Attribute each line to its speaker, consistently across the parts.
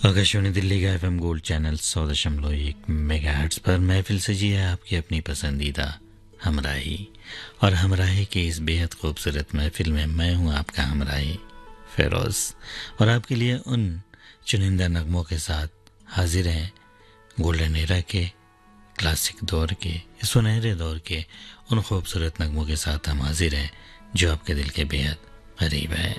Speaker 1: आकाशवाणी दिल्ली का FM gold channel 100.1 megahertz पर महफिल सजी है आपकी अपनी पसंदीदा हमराही। और हमराही की इस बेहद खूबसूरत महफिल में मैं हूं आपका हमराही फेरोज, और आपके लिए उन चुनिंदा नगमों के साथ हाजिर हैं गोल्डन एरा के, क्लासिक दौर के, सुनहरे दौर के उन खूबसूरत नगमों के साथ हम हाजिर हैं जो आपके दिल के बेहद करीब है।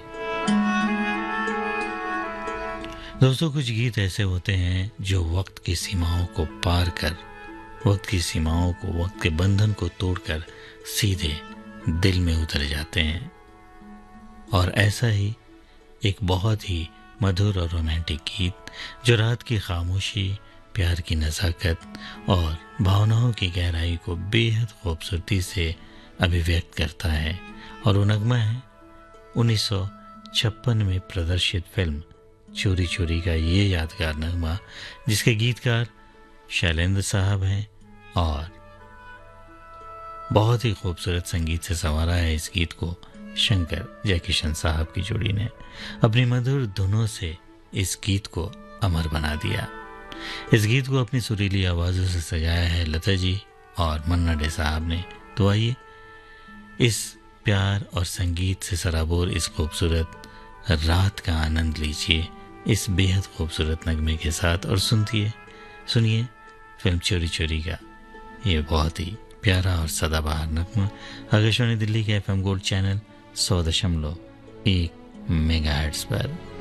Speaker 1: दोस्तों, कुछ गीत ऐसे होते हैं जो वक्त की सीमाओं को पार कर, वक्त की सीमाओं को, वक्त के बंधन को तोड़कर सीधे दिल में उतर जाते हैं। और ऐसा ही एक बहुत ही मधुर और रोमांटिक गीत जो रात की खामोशी, प्यार की नज़ाकत और भावनाओं की गहराई को बेहद खूबसूरती से अभिव्यक्त करता है, और वो नगमा है 1956 में प्रदर्शित फिल्म चोरी चोरी का ये यादगार नगमा, जिसके गीतकार शैलेंद्र साहब हैं और बहुत ही खूबसूरत संगीत से संवारा है इस गीत को शंकर जयकिशन साहब की जोड़ी ने अपनी मधुर धुनों से इस गीत को अमर बना दिया। इस गीत को अपनी सुरीली आवाज़ों से सजाया है लता जी और मन्ना डे साहब ने। तो आइए इस प्यार और संगीत से सराबोर इस खूबसूरत रात का आनंद लीजिए इस बेहद खूबसूरत नगमे के साथ, और सुनिए फिल्म चोरी चोरी का ये बहुत ही प्यारा और सदाबहार नगमा आकाशवाणी दिल्ली के एफएम गोल्ड चैनल 100.1 मेगाहर्ट्ज पर।